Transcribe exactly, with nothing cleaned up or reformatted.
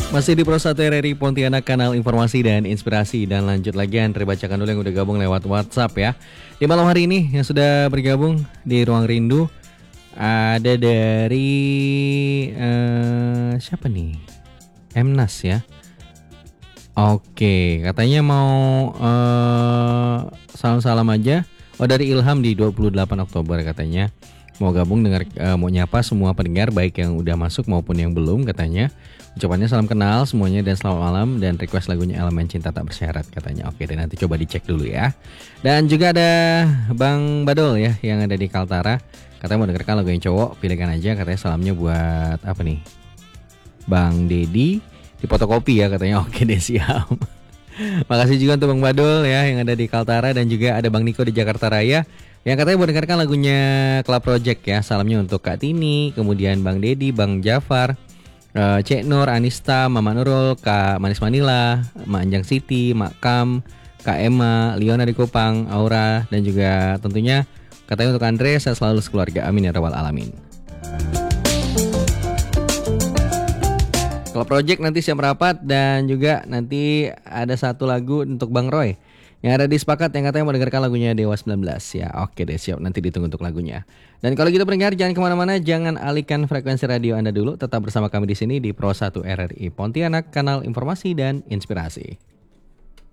Masih di Pro satu R R I Pontianak, kanal informasi dan inspirasi. Dan lanjut lagi, Andre bacakan dulu yang udah gabung lewat WhatsApp ya. Di malam hari ini yang sudah bergabung di Ruang Rindu ada dari uh, siapa nih? Emnas ya. Oke, katanya mau uh, salam-salam aja. Oh, dari Ilham di dua puluh delapan Oktober katanya. Mau gabung dengar, uh, mau nyapa semua pendengar baik yang udah masuk maupun yang belum katanya. Ucapannya salam kenal semuanya dan selamat malam, dan request lagunya Elemen Cinta Tak Bersyarat katanya. Oke, dan nanti coba dicek dulu ya. Dan juga ada Bang Badol ya yang ada di Kaltara. Katanya mau dengarkan lagu yang cowok, pilihkan aja. Katanya salamnya buat apa nih? Bang Dedi di fotokopi ya katanya. Oke deh, siap. Makasih juga untuk Bang Badol ya yang ada di Kaltara, dan juga ada Bang Niko di Jakarta Raya yang katanya mau dengarkan lagunya Club Project ya. Salamnya untuk Kak Tini, kemudian Bang Dedi, Bang Jafar, Uh, Cek Nur, Anista, Mama Nurul, Kak Manis Manila, Mak Anjang Siti, Mak Kam, Kak Emma, Liona di Kupang, Aura, dan juga tentunya katanya untuk Andre, saya selalu sekeluarga, amin ya rabbal alamin. Kalau project nanti siap rapat, dan juga nanti ada satu lagu untuk Bang Roy yang ada di Sepakat yang katanya mau dengarkan lagunya Dewa sembilan belas ya. Oke deh, siap, nanti ditunggu untuk lagunya. Dan kalau gitu pendengar, jangan kemana-mana, jangan alihkan frekuensi radio Anda dulu. Tetap bersama kami di sini di Pro satu R R I Pontianak, kanal informasi dan inspirasi.